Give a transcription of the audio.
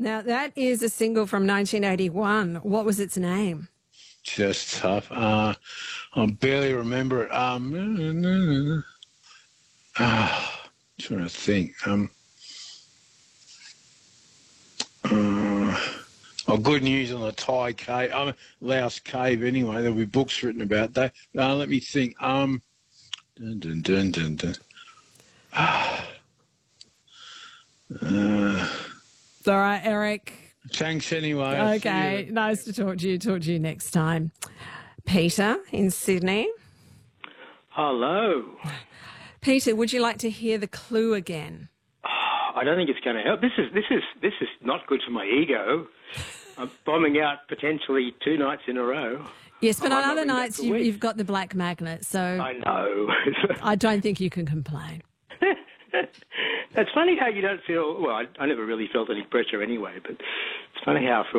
Now, that is a single from 1981. What was its name? Just tough. I barely remember it. Trying to think. Good news on the Thai cave. Laos cave anyway. There'll be books written about that. Let me think. Dun, dun, dun, dun, dun. It's all right, Eric. Thanks anyway. Okay, nice to talk to you. Talk to you next time. Peter in Sydney. Hello. Peter, would you like to hear the clue again? I don't think it's going to help. This is not good for my ego. I'm bombing out potentially 2 nights in a row. Yes, but on other nights you've got the black magnet, so I know. I don't think you can complain. It's funny how you don't feel. Well, I never really felt any pressure anyway, but it's funny how I feel